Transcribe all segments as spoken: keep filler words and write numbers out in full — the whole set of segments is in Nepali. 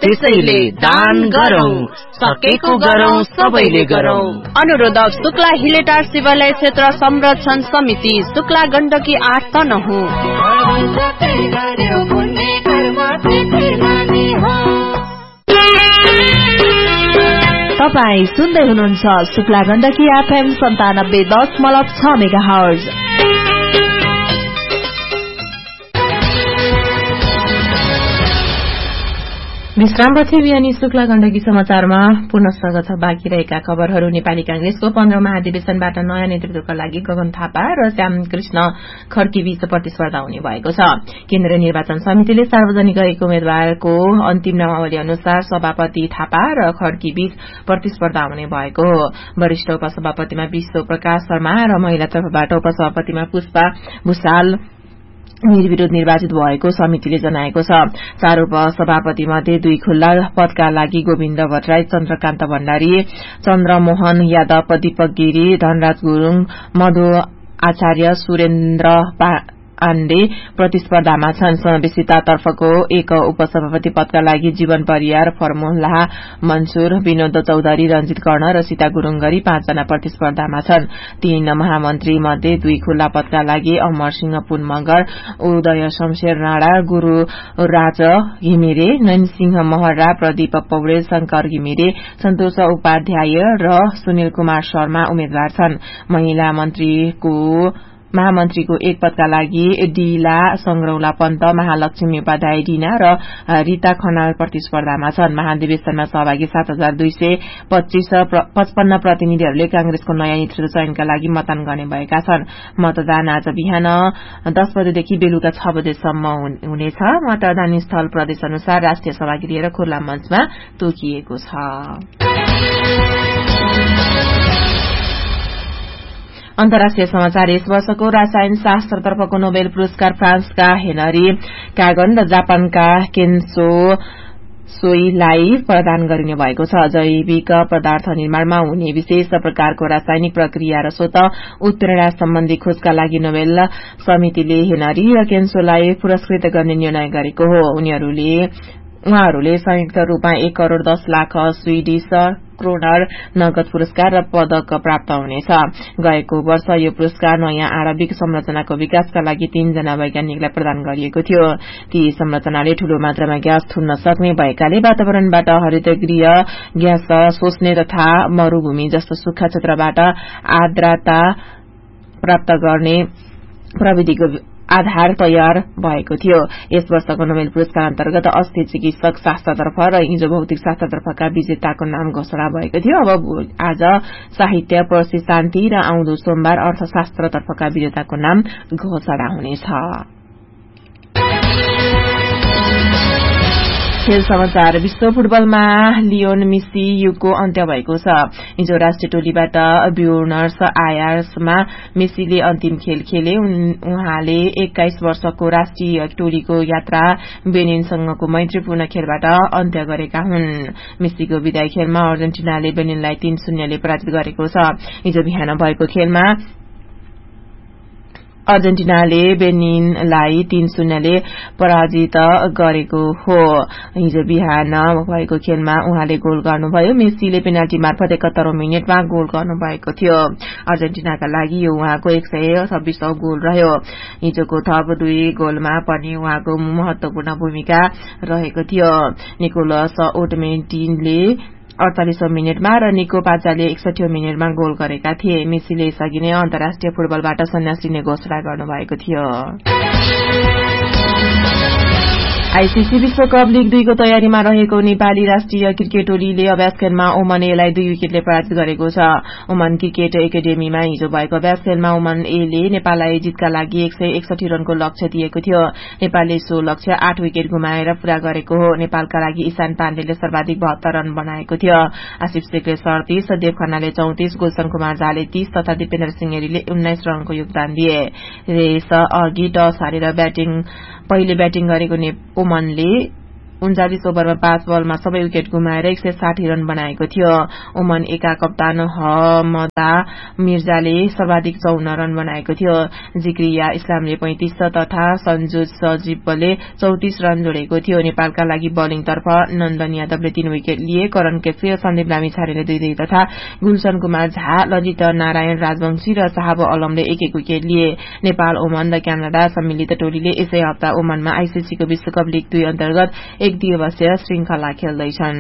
त्यसैले दान गरौं, सकेको गरौं, सबैले गरौं। अनुरोध शुक्ला हिलेटार शिवालय क्षेत्र संरक्षण समिति, शुक्ला गण्डकी आठ तनहु। तपाई सुन्दै हुनुहुन्छ शुक्ला गण्डकी एफएम सन्तानब्बे दशमलव छ मेगा हर्ज। विश्रामपछि बिहानी शुक्ला गण्डकी समाचारमा पुनः स्वागत छ। बाँकी रहेका खबरहरू। नेपाली कांग्रेसको पन्ध्र महाधिवेशनबाट नयाँ नेतृत्वका लागि गगन थापा र श्यामकृष्ण खड्की बीच प्रतिस्पर्धा हुने भएको छ। केन्द्रीय निर्वाचन समितिले सार्वजनिक गरेको उम्मेद्वारको अन्तिम नामावली अनुसार सभापति थापा र खड्की बीच प्रतिस्पर्धा हुने भएको हो। वरिष्ठ उपसभापतिमा विश्व प्रकाश शर्मा र महिला तर्फबाट उपसभापतिमा पुष्पा भूषाल निर्विरोध निर्वाचित भएको समितिले जनाएको छ। चार उपसभापति मध्ये दुई खुल्ला पदका लागि गोविन्द भट्टराई, चन्द्रकान्त भण्डारी, चन्द्रमोहन यादव, दीपक गिरी, धनराज गुरूङ, मधु आचार्य, सुरेन्द्र पाण्डे प्रतिस्पर्धामा छन्। समावेशितातर्फको एक उपसभापति पदका लागि जीवन परियार, फर्मुला मन्सुर, विनोद चौधरी, रंजित कर्ण र सीता गुरूङ गरी पाँचजना प्रतिस्पर्धामा छन्। तीन महामन्त्री मध्ये दुई खुल्ला पदका लागि अमर सिंह पुन मगर, उदय शमशेर राणा, गुरू राज घिमिरे, नैनसिंह महरा, प्रदीप पौडेल, शंकर घिमिरे, सन्तोष उपाध्याय र सुनिल कुमार शर्मा उम्मेद्वार छन्। महिला मन्त्रीको महामन्त्रीको एक पदका लागि डीला संग्रौला पन्त, महालक्ष्मी उपाध्याय डीना र रीता खनाल प्रतिस्पर्धामा छन्। महाधिवेशनमा सहभागी सात हजार दुई सय पच्चीस पचपन्न प्रतिनिधिहरूले कांग्रेसको नयाँ नेतृत्व चयनका लागि मतदान गर्ने भएका छन्। मतदान आज बिहान दस बजेदेखि बेलुका छ बजेसम्म हुनेछ। मतदान स्थल प्रदेश अनुसार राष्ट्रिय सभागी लिएर खुल्ला मञ्चमा तोकिएको छ। अन्तर्राष्ट्रिय समाचार। यस वर्षको रसायन शास्त्रतर्फको नोबेल पुरस्कार फ्रान्सका हेनरी कागन र जापानका केन्सो सोईलाई प्रदान गरिने भएको छ। जैविक पदार्थ निर्माणमा हुने विशेष प्रकारको रासायनिक प्रक्रिया र स्वतः उत्प्रेरणा सम्बन्धी खोजका लागि नोबेल समितिले हेनरी र केन्सोलाई पुरस्कृत गर्ने निर्णय गरेको हो। उनीहरूले उहाँहरूले संयुक्त रूपमा एक करोड़ दस लाख स्वीडिश क्रोनर नगद पुरस्कार र पदक प्राप्त हुनेछ। गएको वर्ष यो पुरस्कार नयाँ आणविक संरचनाको विकासका लागि तीनजना वैज्ञानिकलाई प्रदान गरिएको थियो। ती संरचनाले ठूलो मात्रामा ग्यास थुन्न सक्ने भएकाले वातावरणबाट हरितगृह ग्यास सोच्ने तथा मरूभूमि जस्तो सुक्खा क्षेत्रबाट आर्द्रता प्राप्त गर्ने प्रविधिको आधार तयार भएको थियो। यस वर्षको नोबेल पुरस्कार अन्तर्गत अस्ति चिकित्सक शास्त्रतर्फ र हिजो भौतिक शास्त्रतर्फका विजेताको नाम घोषणा भएको थियो। अब आज साहित्य, प्रशि शान्ति र आउँदो सोमबार अर्थशास्त्रतर्फका विजेताको नाम घोषणा हुनेछ। खेल समाचार। विश्व फुटबलमा लियोन मेसी युगको अन्त्य भएको छ। हिजो राष्ट्रिय टोलीबाट ब्युनर्स आयर्समा मेसीले अन्तिम खेल खेले। उहाँले एक्काइस वर्षको राष्ट्रिय टोलीको यात्रा बेनिनसँगको मैत्रीपूर्ण खेलबाट अन्त्य गरेका हुन्। मेसीको विदाई खेलमा अर्जेन्टिनाले बेनिनलाई तीन शून्यले पराजित गरेको छ। हिजो बिहान भएको खेलमा अर्जेन्टिनाले बेनिनलाई तीन शून्यले पराजित गरेको हो। हिजो बिहान भएको खेलमा उहाँले गोल गर्नुभयो। मेसीले पेनाल्टी मार्फत एकात्तरौं मिनटमा गोल गर्नुभएको थियो। अर्जेन्टिनाका लागि यो उहाँको एक सय छब्बीसौं गोल रह्यो। हिजोको थप दुई गोलमा पनि उहाँको महत्वपूर्ण भूमिका रहेको थियो। निकोलस ओटमेन्टिनले अड़तालीसौं मिनटमा र निको पाजाले एकसठीौं मिनटमा गोल गरेका थिए। मेसीले यसअघि नै अन्तर्राष्ट्रिय फुटबलबाट सन्यास लिने घोषणा गर्नुभएको थियो। आईसीसी विश्वकप लीग दुई को तयारीमा रहेको नेपाली राष्ट्रिय क्रिकेट टोलीले अभ्यास खेलमा ओमान एलाई दुई विकेटले पराजित गरेको छ। ओमान क्रिकेट एकाडेमीमा हिजो भएको अभ्यास खेलमा ओमान एले नेपाललाई जितका लागि एक सय एकसठी रनको लक्ष्य दिएको थियो। नेपालले सो लक्ष्य आठ विकेट गुमाएर पूरा गरेको हो। नेपालका लागि ईशान पाण्डेले सर्वाधिक बहत्तर रन बनाएको थियो। आसिफ शेखले सड़तीस, देव खन्नाले चौतिस, गुलशन कुमार झाले तीस तथा दिपेन्द्र सिंहेरीले उन्नाइस रनको योगदान दिए। यस अघि टस हारेर ब्याटिङ पहिले ब्याटिङ गरेको ओमानले उन्चालिस ओभरमा पाँच बलमा सबै विकेट गुमाएर एक सय साठी रन बनाएको थियो। ओमन एका कप्तान हमदा मिर्जाले सर्वाधिक चौन्न रन बनाएको थियो। जिक्रिया इस्लामले पैंतिस तथा सञ्जु सजीवले चौतिस रन जोडेको थियो। नेपालका लागि बलिङतर्फ नन्दन यादवले तीन विकेट लिए। करण केफे, सन्दीप लामिछानेले दुई दुई तथा गुलशन कुमार झा, लजित नारायण राजवंशी र साहब अलमले एक एक विकेट लिए। नेपाल, ओमन र क्यानाडा सम्मिलित टोलीले यसै हप्ता ओमनमा आईसीसीको विश्वकप लीग दुई अन्तर्गत एक दिवसीय श्रृंखला खेल्दैछन्।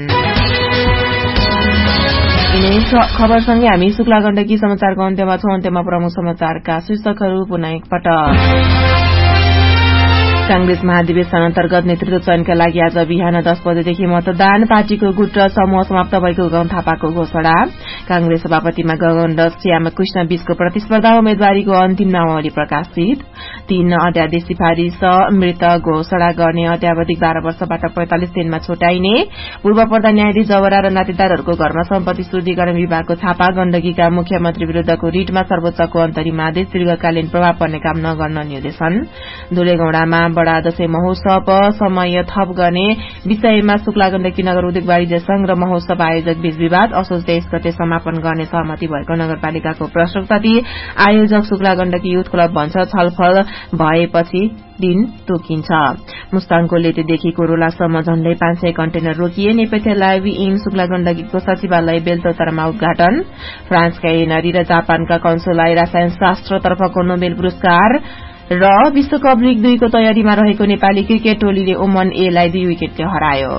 खबरसँगै हामी शुक्ला गण्डकी समाचारको अन्त्यमा छौं। अन्त्यमा प्रमुख समाचारका शीर्षकहरू पुनः एकपटक। कांग्रेस महाधिवेशन अन्तर्गत नेतृत्व चयनका लागि आज बिहान दस बजेदेखि मतदान। पार्टीको गुट र समूह समाप्त भएको गगन थापाको घोषणा। कांग्रेस सभापतिमा गगन र श्यामकृष्ण बीचको प्रतिस्पर्धा। उम्मेद्वारीको अन्तिम नामावली प्रकाशित। तीन अध्यादेश सिफारिश मृत घोषणा गर्ने। अत्यावधिक बाह्र वर्षबाट पैंतालिस दिनमा छुट्याइने। पूर्व प्रधान न्यायाधीश जवरा र नातेदारहरूको घरमा सम्पत्ति शुद्धिकरण विभागको छापा। गण्डकीका मुख्यमन्त्री विरूद्धको रिटमा सर्वोच्चको अन्तरिम आदेश। दीर्घकालीन प्रभाव पर्ने काम नगर्न निर्देशन। धुलेगौडामा बडा दशैं महोत्सव समय थप गर्ने विषयमा शुक्ला गण्डकी नगर उद्योग वाणिज्य संघ र महोत्सव आयोजक बीच विवाद। असोज तेइस गते समापन गर्ने सहमति भएको नगरपालिकाको प्रश्नोत्तरी। आयोजक शुक्ला गण्डकी युथ क्लब भन्छ छलफल भएपछि दिन तोकिन्छ। मुस्ताङको लेटेदेखि कोरोलासम्म झण्डै पाँच सय कन्टेनर रोकिए। नेपथ्य लाइभ इन शुक्ला गण्डकीको सचिवालय बेलतोतरमा उद्घाटन। फ्रान्सका हेनरी र जापानका कन्सोलाई रसायन शास्त्रतर्फको नोबेल पुरस्कार। र विश्वकप लीग दुईको तयारीमा रहेको नेपाली क्रिकेट टोलीले ओमन ए लाई दुई विकेटले हरायो।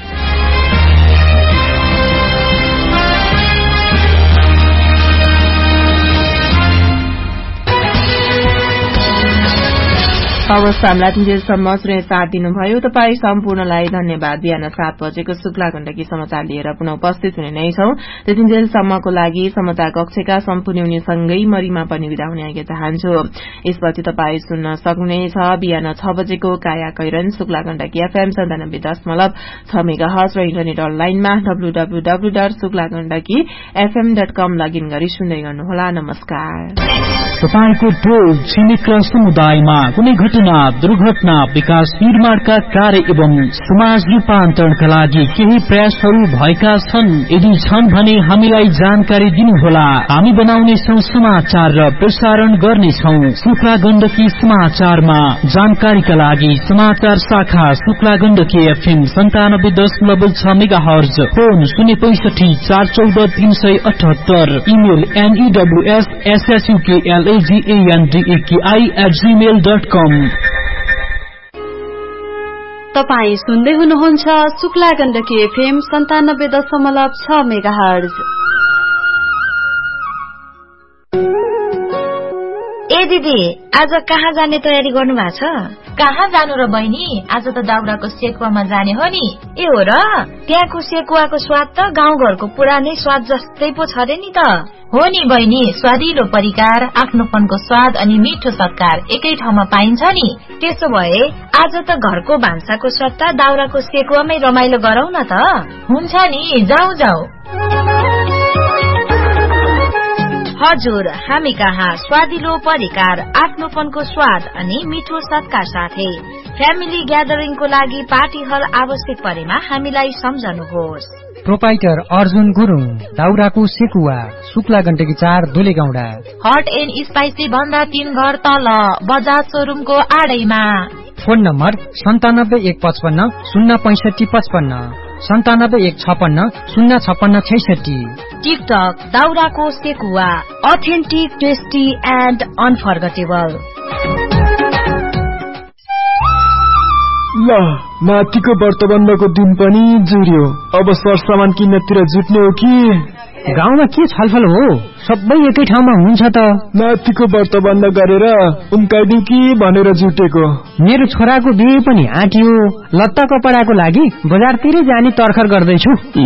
हवस्, हामीलाई तिनजेलसम्म सुने साथ दिनुभयो। तपाई सम्पूर्णलाई धन्यवाद। बिहान सात बजेको शुक्ला गण्डकी समाचार लिएर पुनः उपस्थित हुने नै छौं। त्यतिन्जेलसम्मको लागि समाचार कक्षका सम्पूर्ण उनीसँगै मरिमा पनि विदा हुने आज्ञा चाहन्छु। यसपछि तपाई सुन्न सक्नुहुनेछ बिहान छ बजेको काया कैरन शुक्ला गण्डकी एफएम सन्तानब्बे दशमलव छ मेगाहर्ज र इन्टरनेट अनलाइनमा W W W dot Shukla Gandaki FM dot com login गरी सुन्दै गर्नुहोला। नमस्कार। तपाईको टोल छिमेक र समुदायमा कुनै घटना, दुर्घटना, विकास निर्माणका कार्य एवं समाज रूपान्तरणका लागि केही प्रयासहरू भएका छन्? यदि छन् भने हामीलाई जानकारी दिनुहोला। हामी बनाउनेछौं समाचार र प्रसारण गर्नेछौं। शुक्ला गण्डकी समाचारमा जानकारीका लागि समाचार शाखा शुक्ला गण्डकी एफएम सन्तानब्बे दशमलव छ मेगा हर्ज। फोन शून्य पैंसठी चार चौध तीन सय अठहत्तर। इमेल एनईडब्ल्यूएस एसएसयूकेएलएजीएनडीएकेआई एट जीमेल डट कम। तपाई सुन्दै हुनुहुन्छ शुक्ला गण्डकी एफएम सन्तानब्बे दशमलव छ मेगाहर्ज। ए दिदी, आज कहाँ जाने तयारी गर्नु भएको छ? कहाँ जानु र बहिनी, आज त दाउराको सेकुवामा जाने हो नि। ए हो र? त्यहाँको सेकुवाको स्वाद त गाउँघरको पुरानै स्वाद जस्तै पो छ रे नि त। हो नि बहिनी, स्वादिलो परिकार, आफ्नोपनको स्वाद अनि मिठो सत्कार एकै ठाउँमा पाइन्छ नि। त्यसो भए आज त घरको भान्साको सट्टा दाउराको सेकुवामै रमाइलो गरौं न त। हुन्छ नि, जाऊ जाऊ। हजुर, हामी कहाँ स्वादिलो परिकार, आफ्नोपनको स्वाद अनि मिठो सत्कार साथै फ्यामिली ग्यादरिङको लागि पार्टी हल आवश्यक परेमा हामीलाई सम्झनुहोस्। प्रोपाइटर अर्जुन गुरुङ, दाउराको सेकुवा, शुक्ला गण्डकी चार दुलेगौडा। हट एन्ड स्पाइसी भन्दा तीन घर तल, बजाज सोरुमको आडैमा। फोन नम्बर सन्तानब्बे एक पचपन्न शून्य पैंसठी पचपन्न, सन्तानब्बे एक छपन्न शून्य छपन्न छैसठी। टिकटक दाउराको sekuwa, authentic, tasty and unforgettable. ल, माथिको व्रतबन्धको दिन पनि जुर्यो। अब सरसामान किन्नतिर जुट्ने हो कि? गाउँमा के छलफल हो? सबै एकै ठाउँमा हुन्छ त। माथिको व्रतबन्ध गरेर उम्काइदिउ कि भनेर जुटेको। मेरो छोराको बिहे पनि आँट्यो। लत्ता कपडाको लागि बजारतिरै जाने तर्खर गर्दैछु।